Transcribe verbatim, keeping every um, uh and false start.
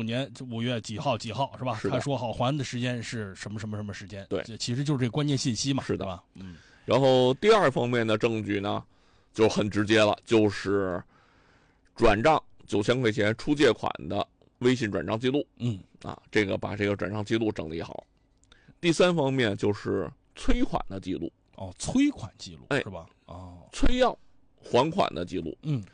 年五月几号几号是吧？ 是的他说好还的时间是什么什么什么时间？ 对， 这其实就是这个关键信息嘛， 是的吧？嗯。 然后第二方面的证据呢，就很直接了，就是转账九千块钱出借款的微信转账记录。 嗯啊，这个把这个转账记录整理好。第三方面就是催款的记录。 哦，催款记录、 哎、 是吧？哦， 催要还款的记录。 嗯，